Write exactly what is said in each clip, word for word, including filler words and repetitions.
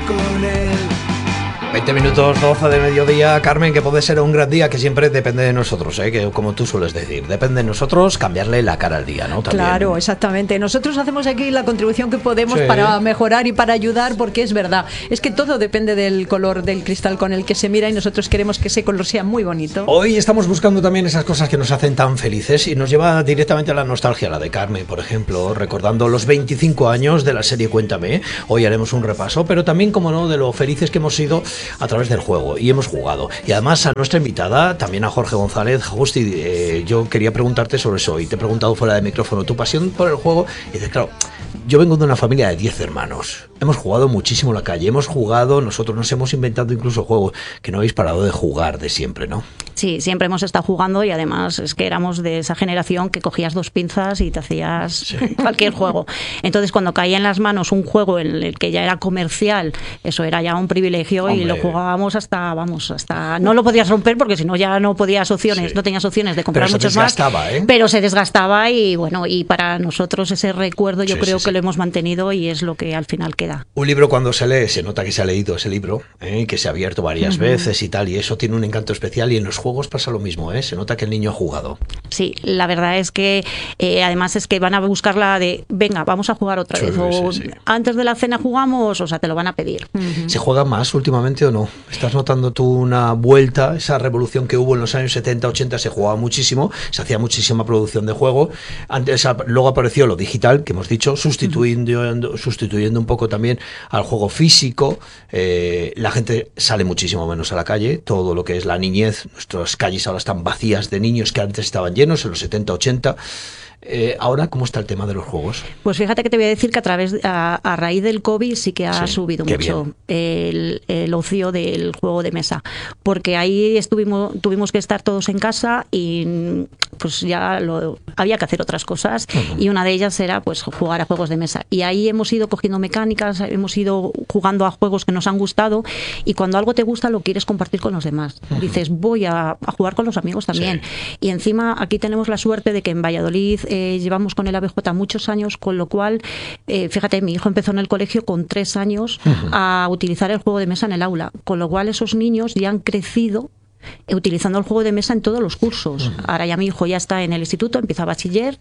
con él. veinte minutos doce de mediodía, Carmen, que puede ser un gran día, que siempre depende de nosotros, ¿eh? Que como tú sueles decir, depende de nosotros cambiarle la cara al día, ¿no? También. Claro, exactamente. Nosotros hacemos aquí la contribución que podemos Sí. para mejorar y para ayudar, porque es verdad, es que todo depende del color del cristal con el que se mira y nosotros queremos que ese color sea muy bonito. Hoy estamos buscando también esas cosas que nos hacen tan felices y nos lleva directamente a la nostalgia, la de Carmen, por ejemplo, recordando los veinticinco años de la serie Cuéntame. Hoy haremos un repaso, pero también, como no, de lo felices que hemos sido a través del juego. Y hemos jugado. Y además a nuestra invitada, también a Jorge González. Justi, eh, yo quería preguntarte sobre eso y te he preguntado fuera de micrófono tu pasión por el juego. Y dices, claro, yo vengo de una familia de diez hermanos. Hemos jugado muchísimo en la calle, hemos jugado, nosotros nos hemos inventado incluso juegos que no habéis parado de jugar de siempre, ¿no? Sí, siempre hemos estado jugando y además es que éramos de esa generación que cogías dos pinzas y te hacías Sí. cualquier juego. Entonces, cuando caía en las manos un juego en el que ya era comercial, eso era ya un privilegio. Hombre. Y lo jugábamos hasta, vamos, hasta... No lo podías romper porque si no ya no podías opciones, Sí. no tenías opciones de comprar Pero se muchos más. desgastaba, ¿eh? Pero se desgastaba y bueno, y para nosotros ese recuerdo yo Sí, creo sí, que sí. lo hemos mantenido y es lo que al final queda. Un libro cuando se lee, se nota que se ha leído ese libro, ¿eh? Que se ha abierto varias Ujú. veces y tal, y eso tiene un encanto especial, y en los juegos pasa lo mismo, ¿eh? Se nota que el niño ha jugado. Sí, la verdad es que eh, además es que van a buscar la de, venga, vamos a jugar otra Sí, vez, o sí, sí. antes de la cena jugamos, o sea, te lo van a pedir. ¿Se juega más últimamente o no? ¿Estás notando tú una vuelta, esa revolución que hubo en los años setenta, ochenta? Se jugaba muchísimo, se hacía muchísima producción de juego. Antes, luego apareció lo digital, que hemos dicho, sustituyendo, sustituyendo un poco también al juego físico. Eh, la gente sale muchísimo menos a la calle, todo lo que es la niñez. Nuestras calles ahora están vacías de niños que antes estaban llenos en los setenta, ochenta. Eh, ahora, ¿cómo está el tema de los juegos? Pues fíjate que te voy a decir que a través a, a raíz del COVID sí que ha Sí, subido qué mucho el, el ocio del juego de mesa, porque ahí estuvimos tuvimos que estar todos en casa y pues ya lo, había que hacer otras cosas. Uh-huh. Y una de ellas era pues jugar a juegos de mesa, y ahí hemos ido cogiendo mecánicas, hemos ido jugando a juegos que nos han gustado, y cuando algo te gusta lo quieres compartir con los demás. Uh-huh. Dices, voy a, a jugar con los amigos también. Sí. Y encima aquí tenemos la suerte de que en Valladolid Eh, llevamos con el A B J muchos años, con lo cual, eh, fíjate, mi hijo empezó en el colegio con tres años uh-huh. a utilizar el juego de mesa en el aula, con lo cual esos niños ya han crecido eh, utilizando el juego de mesa en todos los cursos. Uh-huh. Ahora ya mi hijo ya está en el instituto, empieza bachiller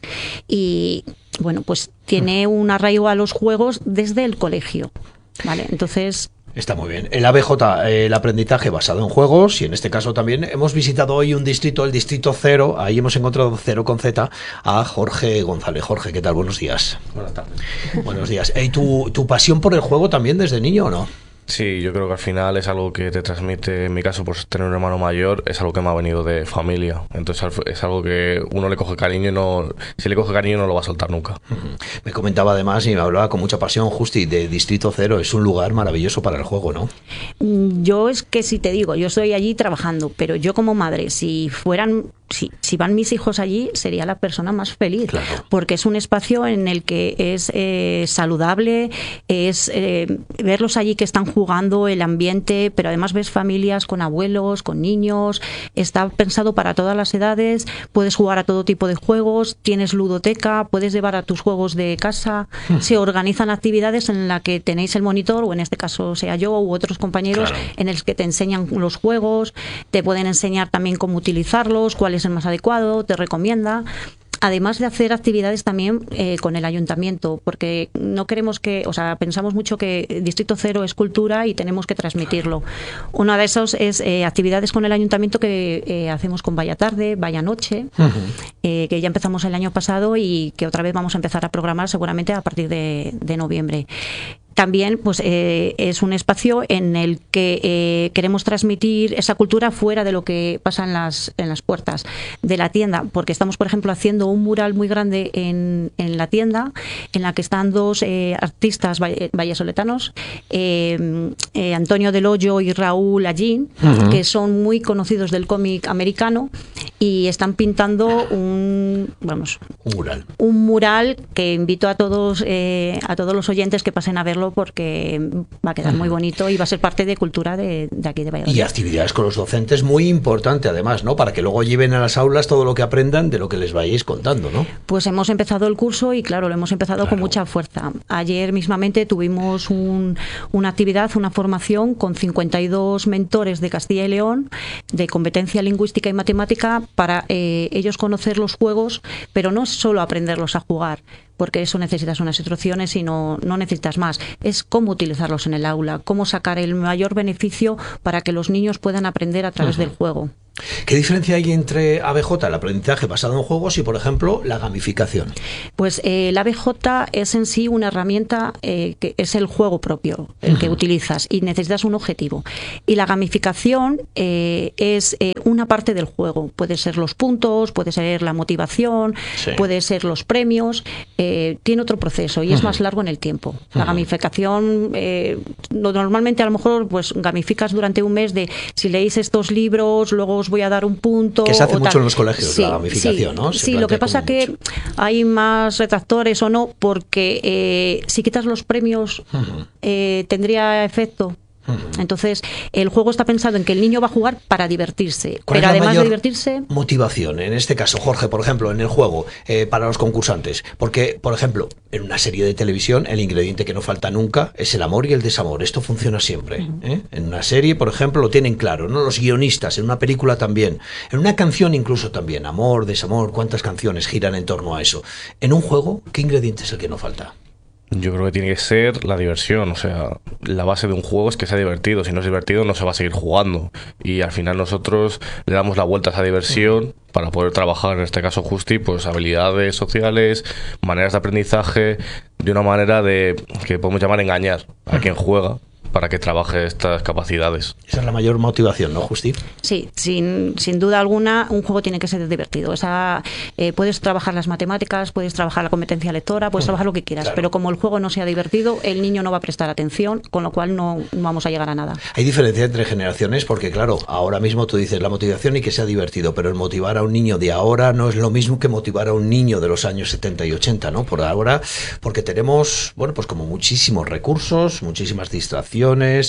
y, bueno, pues tiene uh-huh. un arraigo a los juegos desde el colegio, ¿vale? Entonces... Está muy bien. El A B J, eh, el aprendizaje basado en juegos, y en este caso también hemos visitado hoy un distrito, el distrito Cero. Ahí hemos encontrado Cero con Z a Jorge González. Jorge, ¿qué tal? Buenos días. Buenas tardes. Buenos días. ¿Y tu, tu pasión por el juego también desde niño o no? Sí, yo creo que al final es algo que te transmite, en mi caso, por tener un hermano mayor, es algo que me ha venido de familia. Entonces es algo que uno le coge cariño y no, si le coge cariño no lo va a soltar nunca. Uh-huh. Me comentaba además y me hablaba con mucha pasión, Justi, de Distrito Cero. Es un lugar maravilloso para el juego, ¿no? Yo es que si te digo, yo estoy allí trabajando, pero yo como madre, si fueran... Si, si van mis hijos allí, sería la persona más feliz, claro. Porque es un espacio en el que es eh, saludable, es eh, verlos allí que están jugando, el ambiente, pero además ves familias con abuelos, con niños, está pensado para todas las edades, puedes jugar a todo tipo de juegos, tienes ludoteca, puedes llevar a tus juegos de casa, hmm. se organizan actividades en las que tenéis el monitor, o en este caso sea yo u otros compañeros, claro. en el que te enseñan los juegos, te pueden enseñar también cómo utilizarlos, cuáles es el más adecuado, te recomienda. Además de hacer actividades también eh, con el ayuntamiento, porque no queremos que, o sea, pensamos mucho que Distrito Cero es cultura y tenemos que transmitirlo. Una de esos es eh, actividades con el ayuntamiento que eh, hacemos con Vaya Tarde, Vaya Noche, uh-huh. eh, que ya empezamos el año pasado y que otra vez vamos a empezar a programar seguramente a partir de, de noviembre. También pues eh, es un espacio en el que eh, queremos transmitir esa cultura fuera de lo que pasa en las, en las puertas de la tienda, porque estamos, por ejemplo, haciendo un mural muy grande en, en la tienda, en la que están dos eh, artistas vallesoletanos, eh, eh, Antonio Del Hoyo y Raúl Allín, uh-huh. que son muy conocidos del cómic americano, y están pintando un, vamos, un mural. Un mural que invito a todos, eh, a todos los oyentes que pasen a verlo porque va a quedar muy bonito y va a ser parte de cultura de, de aquí de Valladolid. Y actividades con los docentes muy importante además, ¿no? Para que luego lleven a las aulas todo lo que aprendan de lo que les vayáis contando, ¿no? Pues hemos empezado el curso y claro, lo hemos empezado Claro. con mucha fuerza. Ayer mismamente tuvimos un, una actividad, una formación con cincuenta y dos mentores de Castilla y León de competencia lingüística y matemática para eh, ellos conocer los juegos, pero no es solo aprenderlos a jugar, porque eso necesitas unas instrucciones y no, no necesitas más. Es cómo utilizarlos en el aula, cómo sacar el mayor beneficio para que los niños puedan aprender a través uh-huh. del juego. ¿Qué diferencia hay entre A B J, el aprendizaje basado en juegos, y, por ejemplo, la gamificación? Pues eh, el A B J es en sí una herramienta eh, que es el juego propio, el uh-huh. que utilizas, y necesitas un objetivo. Y la gamificación eh, es eh, una parte del juego. Puede ser los puntos, puede ser la motivación, sí. puede ser los premios. Eh, tiene otro proceso y uh-huh. es más largo en el tiempo. La uh-huh. gamificación, eh, normalmente a lo mejor pues gamificas durante un mes de si leéis estos libros, luego os voy a dar un punto. Que se hace o mucho tal. en los colegios, sí, la gamificación, sí, ¿no? Se sí, lo que pasa que mucho. Hay más retractores o no, porque eh, si quitas los premios, uh-huh. eh, tendría efecto. Entonces, el juego está pensado en que el niño va a jugar para divertirse, pero además de divertirse... motivación, en este caso, Jorge, por ejemplo, en el juego, eh, para los concursantes, porque, por ejemplo, en una serie de televisión, el ingrediente que no falta nunca es el amor y el desamor. Esto funciona siempre, ¿eh? En una serie, por ejemplo, lo tienen claro, ¿no? Los guionistas, en una película también, en una canción incluso también, amor, desamor, cuántas canciones giran en torno a eso. En un juego, ¿qué ingrediente es el que no falta? Yo creo que tiene que ser la diversión, o sea, la base de un juego es que sea divertido, si no es divertido no se va a seguir jugando y al final nosotros le damos la vuelta a esa diversión para poder trabajar, en este caso Justi, pues habilidades sociales, maneras de aprendizaje, de una manera de que podemos llamar engañar a quien juega para que trabaje estas capacidades. Esa es la mayor motivación, ¿no, Justi? Sí, sin, sin duda alguna, un juego tiene que ser divertido. O sea, eh, puedes trabajar las matemáticas, puedes trabajar la competencia lectora, puedes uh, trabajar lo que quieras, claro. pero como el juego no sea divertido, el niño no va a prestar atención, con lo cual no, no vamos a llegar a nada. Hay diferencia entre generaciones porque, claro, ahora mismo tú dices la motivación y que sea divertido, pero el motivar a un niño de ahora no es lo mismo que motivar a un niño de los años setenta y ochenta, ¿no? Por ahora, porque tenemos, bueno, pues como muchísimos recursos, muchísimas distracciones.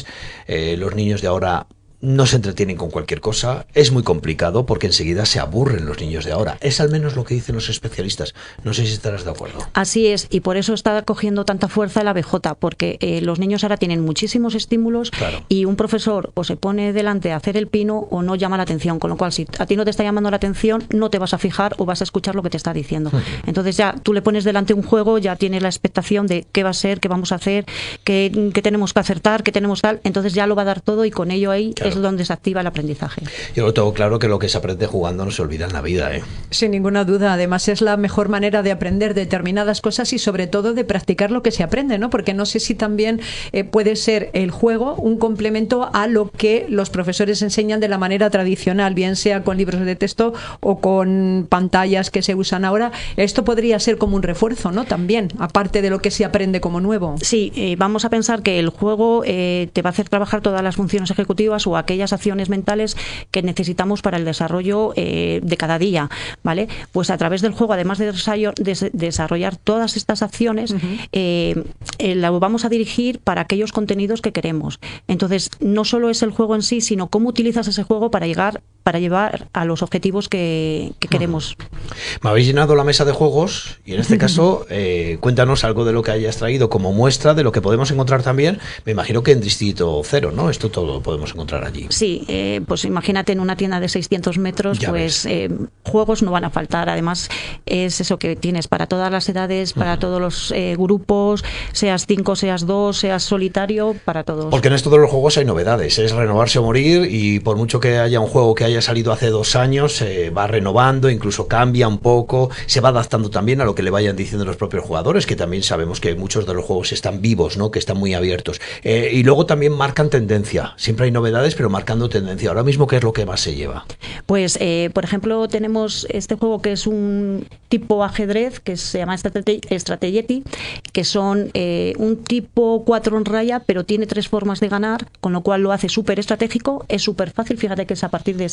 Eh, los niños de ahora no se entretienen con cualquier cosa, es muy complicado porque enseguida se aburren los niños de ahora. Es al menos lo que dicen los especialistas. No sé si estarás de acuerdo. Así es, y por eso está cogiendo tanta fuerza el A B J, porque eh, los niños ahora tienen muchísimos estímulos claro. y un profesor o se pone delante a hacer el pino o no llama la atención, con lo cual si a ti no te está llamando la atención, no te vas a fijar o vas a escuchar lo que te está diciendo. Uh-huh. Entonces ya tú le pones delante un juego, ya tienes la expectación de qué va a ser, qué vamos a hacer, qué, qué tenemos que acertar, qué tenemos tal, entonces ya lo va a dar todo y con ello ahí claro. es donde se activa el aprendizaje. Yo lo tengo claro que lo que se aprende jugando no se olvida en la vida, ¿eh? Sin ninguna duda. Además es la mejor manera de aprender determinadas cosas y sobre todo de practicar lo que se aprende, ¿no? Porque no sé si también eh, puede ser el juego un complemento a lo que los profesores enseñan de la manera tradicional, bien sea con libros de texto o con pantallas que se usan ahora. Esto podría ser como un refuerzo, ¿no? También, aparte de lo que se aprende como nuevo. Sí, eh, vamos a pensar que el juego eh, te va a hacer trabajar todas las funciones ejecutivas o aquellas acciones mentales que necesitamos para el desarrollo eh, de cada día, ¿vale? Pues a través del juego, además de desarrollar, de desarrollar todas estas acciones, uh-huh. eh, eh, la vamos a dirigir para aquellos contenidos que queremos. Entonces, no solo es el juego en sí, sino cómo utilizas ese juego para llegar para llevar a los objetivos que, que queremos. Me habéis llenado la mesa de juegos y en este caso eh, cuéntanos algo de lo que hayas traído como muestra de lo que podemos encontrar también, me imagino que en Distrito Cero, ¿no? Esto todo lo podemos encontrar allí. Sí, eh, pues imagínate en una tienda de seiscientos metros, ya pues eh, juegos no van a faltar, además es eso que tienes para todas las edades, para uh-huh. todos los eh, grupos, seas cinco, seas dos, seas solitario, para todos. Porque en esto de los juegos hay novedades, es renovarse o morir y por mucho que haya un juego que haya salido hace dos años, se va renovando, incluso cambia un poco, se va adaptando también a lo que le vayan diciendo los propios jugadores, que también sabemos que muchos de los juegos están vivos, ¿no? Que están muy abiertos. Eh, y luego también marcan tendencia, siempre hay novedades, pero marcando tendencia. Ahora mismo, ¿qué es lo que más se lleva? Pues, eh, por ejemplo, tenemos este juego que es un tipo ajedrez, que se llama Strategetti, que son eh, un tipo cuatro en raya, pero tiene tres formas de ganar, con lo cual lo hace súper estratégico, es súper fácil, fíjate que es a partir de siete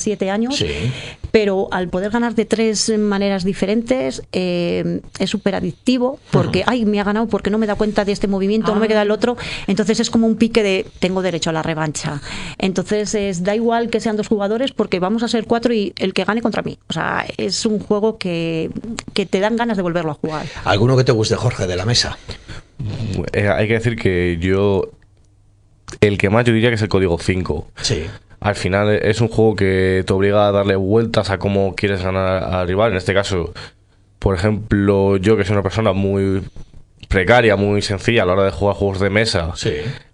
siete años, Sí. pero al poder ganar de tres maneras diferentes eh, es súper adictivo porque, ay, me ha ganado porque no me da cuenta de este movimiento, Ah. no me queda el otro, entonces es como un pique de tengo derecho a la revancha. Entonces es, da igual que sean dos jugadores porque vamos a ser cuatro y el que gane contra mí. O sea, es un juego que, que te dan ganas de volverlo a jugar. ¿Alguno que te guste, Jorge, de la mesa? Eh, hay que decir que yo, el que más yo diría que es el Código cinco. Sí. Al final es un juego que te obliga a darle vueltas a cómo quieres ganar al rival. En este caso, por ejemplo, yo que soy una persona muy precaria, muy sencilla a la hora de jugar juegos de mesa, Sí.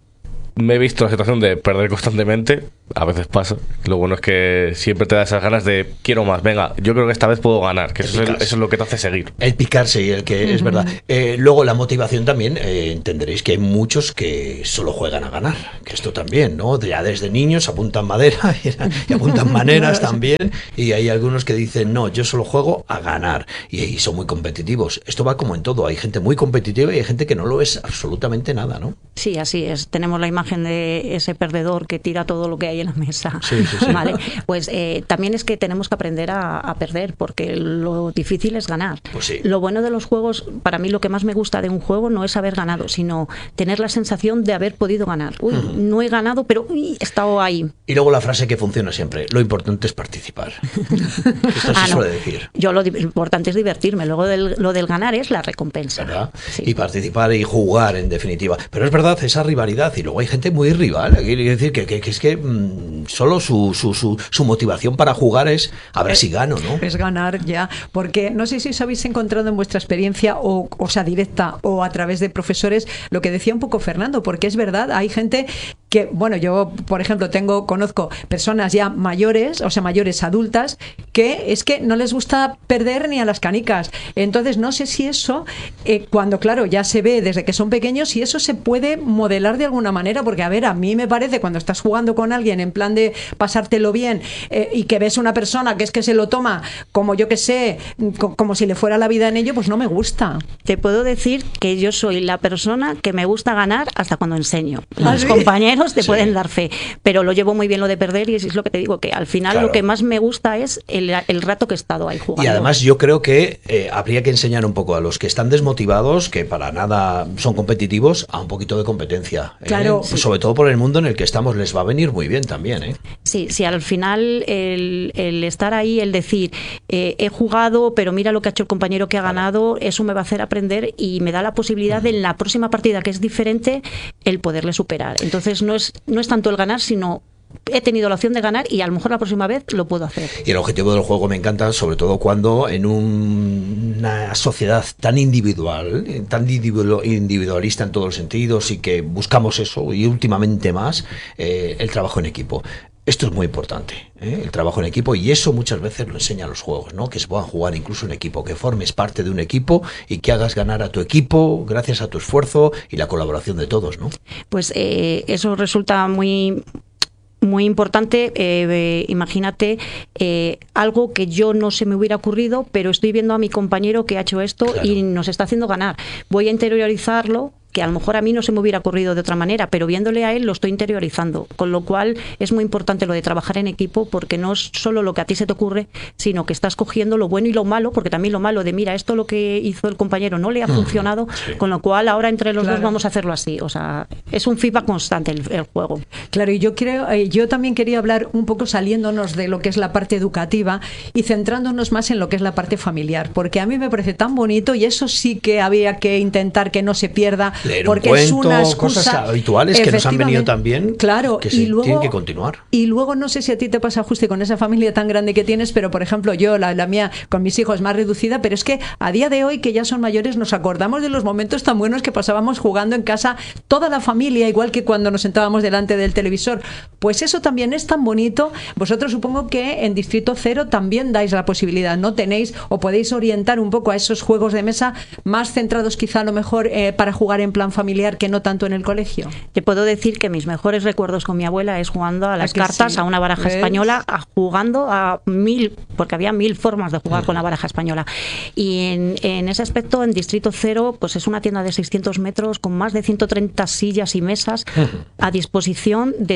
me he visto la situación de perder constantemente. A veces pasa. Lo bueno es que siempre te da esas ganas de quiero más, venga, yo creo que esta vez puedo ganar, que eso es, el- eso es lo que te hace seguir. El picarse y el que es verdad. Eh, luego la motivación también, eh, entenderéis que hay muchos que solo juegan a ganar, que esto también, ¿no? Ya desde niños apuntan madera y, y apuntan maneras también, y hay algunos que dicen, no, yo solo juego a ganar, y, y son muy competitivos. Esto va como en todo, hay gente muy competitiva y hay gente que no lo es absolutamente nada, ¿no? Sí, así es. Tenemos la imagen de ese perdedor que tira todo lo que hay en la mesa. Sí, sí, sí. Vale. Pues eh, también es que tenemos que aprender a, a perder, porque lo difícil es ganar. Pues sí. Lo bueno de los juegos, para mí lo que más me gusta de un juego no es haber ganado, sino tener la sensación de haber podido ganar. Uy, no he ganado, pero uy, he estado ahí. Y luego la frase que funciona siempre, lo importante es participar. Esto se Ah, no. suele decir. Yo lo, di- lo importante es divertirme. Luego del, lo del ganar es la recompensa. ¿Verdad? Sí. Y participar y jugar, en definitiva. Pero es verdad, esa rivalidad, y luego hay gente muy rival. Quiere decir que, que, que es que mmm, solo su, su, su, su motivación para jugar es a ver si gano, ¿no? Es ganar ya, porque no sé si os habéis encontrado en vuestra experiencia, o, o sea, directa o a través de profesores, lo que decía un poco Fernando, porque es verdad, hay gente que, bueno, yo, por ejemplo, tengo, conozco personas ya mayores, o sea, mayores adultas, que es que no les gusta perder ni a las canicas. Entonces, no sé si eso, eh, cuando, claro, ya se ve desde que son pequeños, si eso se puede modelar de alguna manera, porque, a ver, a mí me parece, cuando estás jugando con alguien en plan de pasártelo bien, eh, y que ves una persona que es que se lo toma como, yo que sé, co- como si le fuera la vida en ello, pues no me gusta. Te puedo decir que yo soy la persona que me gusta ganar hasta cuando enseño. ¿Ah, Los sí? compañeros te Sí. pueden dar fe, pero lo llevo muy bien lo de perder, y es lo que te digo, que al final Claro. lo que más me gusta es el, el rato que he estado ahí jugando. Y además yo creo que eh, habría que enseñar un poco a los que están desmotivados, que para nada son competitivos, a un poquito de competencia. ¿eh? Claro. Pues sobre todo por el mundo en el que estamos, les va a venir muy bien también. ¿eh? Sí, sí, al final el, el estar ahí, el decir, eh, he jugado, pero mira lo que ha hecho el compañero que ha ganado, eso me va a hacer aprender y me da la posibilidad de en la próxima partida, que es diferente, el poderle superar. Entonces no es, no es tanto el ganar, sino he tenido la opción de ganar y a lo mejor la próxima vez lo puedo hacer. Y el objetivo del juego me encanta, sobre todo cuando en un- una sociedad tan individual, eh, tan individu- individualista en todos los sentidos, y que buscamos eso, y últimamente más, eh, el trabajo en equipo. Esto es muy importante, ¿eh? El trabajo en equipo, y eso muchas veces lo enseñan los juegos, ¿no? Que se puedan jugar incluso en equipo, que formes parte de un equipo y que hagas ganar a tu equipo gracias a tu esfuerzo y la colaboración de todos, ¿no? Pues eh, eso resulta muy muy importante. Eh, eh, imagínate eh, algo que yo no se me hubiera ocurrido, pero estoy viendo a mi compañero que ha hecho esto Claro. y nos está haciendo ganar. Voy a interiorizarlo, que a lo mejor a mí no se me hubiera ocurrido de otra manera, pero viéndole a él lo estoy interiorizando. Con lo cual es muy importante lo de trabajar en equipo, porque no es solo lo que a ti se te ocurre, sino que estás cogiendo lo bueno y lo malo, porque también lo malo de, mira, esto lo que hizo el compañero no le ha funcionado, sí. con lo cual ahora entre los Claro. dos vamos a hacerlo así. O sea, es un feedback constante el, el juego. Claro, y yo creo, eh, yo también quería hablar un poco saliéndonos de lo que es la parte educativa y centrándonos más en lo que es la parte familiar, porque a mí me parece tan bonito, y eso sí que había que intentar que no se pierda, Leer un porque es cuento, una excusa, cosas habituales que nos han venido efectivamente. también, Claro, que y se luego, tienen que continuar. Y luego no sé si a ti te pasa, Juste, con esa familia tan grande que tienes, pero por ejemplo yo, la, la mía con mis hijos es más reducida, pero es que a día de hoy, que ya son mayores, nos acordamos de los momentos tan buenos que pasábamos jugando en casa toda la familia, igual que cuando nos sentábamos delante del televisor. Pues eso también es tan bonito. Vosotros supongo que en Distrito Cero también dais la posibilidad, ¿no? Tenéis o podéis orientar un poco a esos juegos de mesa más centrados quizá a lo mejor eh, para jugar en plan familiar, que no tanto en el colegio. Te puedo decir que mis mejores recuerdos con mi abuela es jugando a las que cartas, sí? a una baraja ¿Ves? española, a jugando a mil, porque había mil formas de jugar con la baraja española. Y en, en ese aspecto, en Distrito Cero, pues es una tienda de seiscientos metros con más de ciento treinta sillas y mesas a disposición de todas las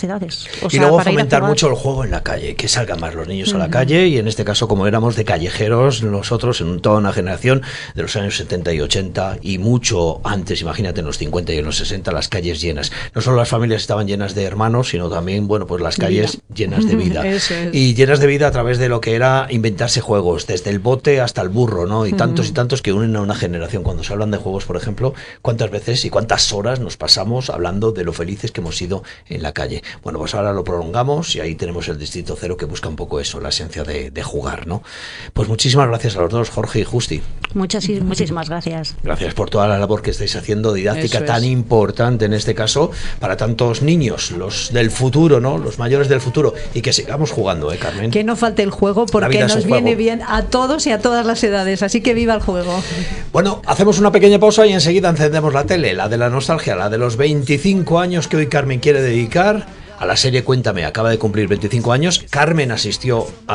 edades. O y sea, luego para ir a fomentar jugar. mucho el juego en la calle, que salgan más los niños a la calle, y en este caso, como éramos de callejeros nosotros en toda una generación de los años setenta y ochenta y mucho antes, imagínate, en los cincuenta y en los sesenta, las calles llenas. No solo las familias estaban llenas de hermanos, sino también, bueno, pues las calles Vida. llenas de vida. Eso es. Y llenas de vida a través de lo que era inventarse juegos, desde el bote hasta el burro, ¿no? Y tantos y tantos que unen a una generación. Cuando se hablan de juegos, por ejemplo, ¿cuántas veces y cuántas horas nos pasamos hablando de lo felices que hemos sido en la calle? Bueno, pues ahora lo prolongamos y ahí tenemos el Distrito Cero, que busca un poco eso, la esencia de, de jugar, ¿no? Pues muchísimas gracias a los dos, Jorge y Justi. Muchas, muchísimas gracias. Gracias por toda la labor que estáis haciendo, didáctica Eso tan es. importante en este caso para tantos niños, los del futuro, ¿no? Los mayores del futuro, y que sigamos jugando, ¿eh, Carmen? Que no falte el juego, La porque vida es un nos viene juego. bien a todos y a todas las edades, así que viva el juego. Bueno, hacemos una pequeña pausa y enseguida encendemos la tele, la de la nostalgia, la de los veinticinco años que hoy Carmen quiere dedicar a la serie Cuéntame. Acaba de cumplir veinticinco años. Carmen asistió a